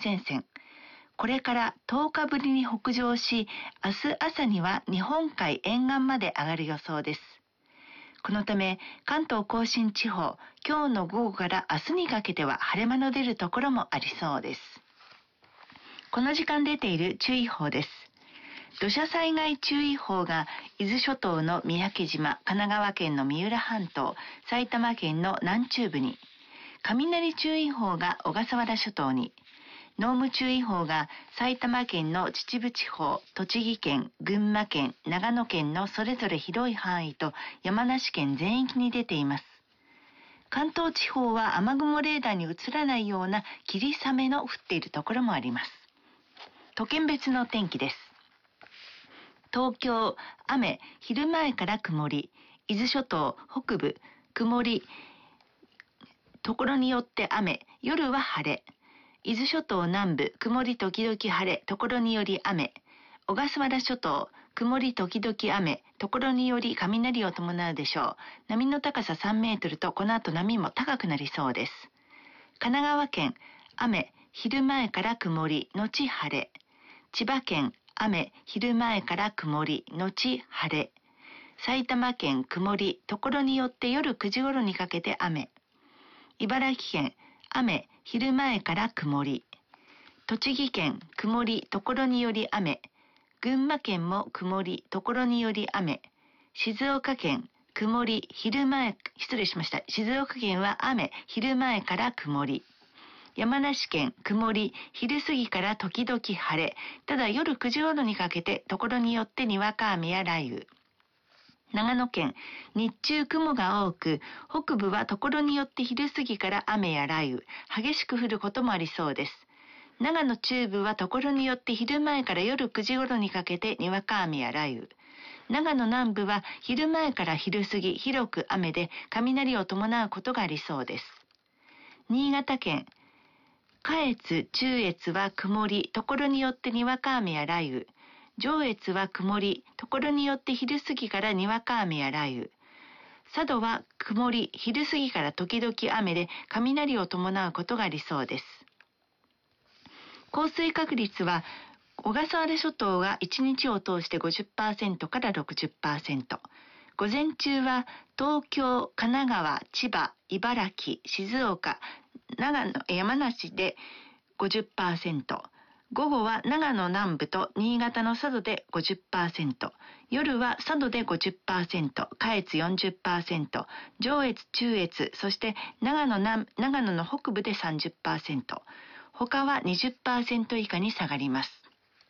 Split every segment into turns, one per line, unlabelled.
前線。これから10日ぶりに北上し、明日朝には日本海沿岸まで上がる予想です。このため関東甲信地方、今日の午後から明日にかけては晴れ間の出るところもありそうです。この時間出ている注意報です。土砂災害注意報が伊豆諸島の三宅島、神奈川県の三浦半島、埼玉県の南中部に、雷注意報が小笠原諸島に、濃霧注意報が埼玉県の秩父地方、栃木県、群馬県、長野県のそれぞれ広い範囲と山梨県全域に出ています。関東地方は雨雲レーダーに映らないような霧雨の降っているところもあります。都県別の天気です。東京、雨、昼前から曇り、伊豆諸島北部、曇り、ところによって雨、夜は晴れ。伊豆諸島南部、曇り時々晴れ、ところにより雨。小笠原諸島、曇り時々雨、ところにより雷を伴うでしょう。波の高さ3メートルと、この後波も高くなりそうです。神奈川県、雨、昼前から曇り、後晴れ。千葉県、雨、昼前から曇り、後晴れ。埼玉県、曇り、ところによって夜9時頃にかけて雨。茨城県、雨、昼前から曇り。栃木県、曇り、ところにより雨。群馬県も曇り、ところにより雨。静岡県、曇り、静岡県は雨、昼前から曇り。山梨県、曇り、昼過ぎから時々晴れ。ただ夜9時頃にかけて、ところによってにわか雨や雷雨。長野県、日中雲が多く、北部はところによって昼過ぎから雨や雷雨、激しく降ることもありそうです。長野中部はところによって昼前から夜9時頃にかけてにわか雨や雷雨。長野南部は昼前から昼過ぎ、広く雨で雷を伴うことがありそうです。新潟県、下越、中越は曇り、ところによってにわか雨や雷雨。上越は曇り、ところによって昼過ぎからにわか雨や雷雨。佐渡は曇り、昼過ぎから時々雨で雷を伴うことがありそうです。降水確率は小笠原諸島が1日を通して 50% から 60%。午前中は東京、神奈川、千葉、茨城、静岡、長野、山梨で 50%。午後は長野南部と新潟の佐渡で 50%。夜は佐渡で 50%、下越 40%、上越、中越、そして長野の北部で 30%。他は 20% 以下に下がります。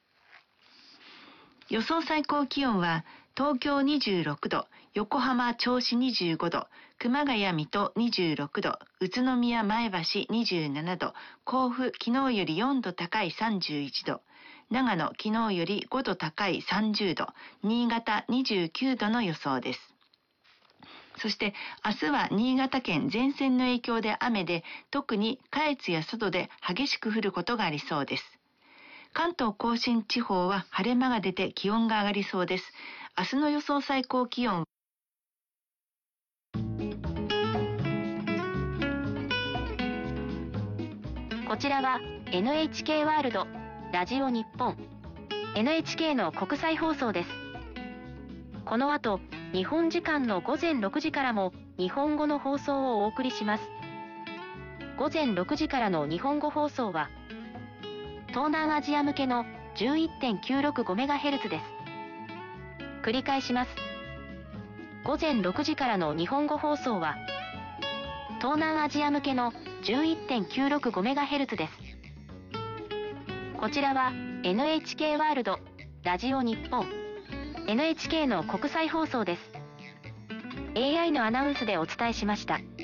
予想最高気温は東京26度、横浜、銚子25度、熊谷、水戸26度、宇都宮、前橋27度、甲府、昨日より4度高い31度、長野、昨日より5度高い30度、新潟29度の予想です。そして明日は新潟県前線の影響で雨で、特に下越や佐渡で激しく降ることがありそうです。関東甲信地方は晴れ間が出て気温が上がりそうです。明日の予想最高気温。
こちらは NHK ワールド、ラジオ日本、NHK の国際放送です。この後、日本時間の午前6時からも日本語の放送をお送りします。午前6時からの日本語放送は、東南アジア向けの 11.965MHz です。繰り返します。午前6時からの日本語放送は、東南アジア向けの 11.965MHz です。こちらは NHK ワールド、ラジオ日本、NHK の国際放送です。AI のアナウンスでお伝えしました。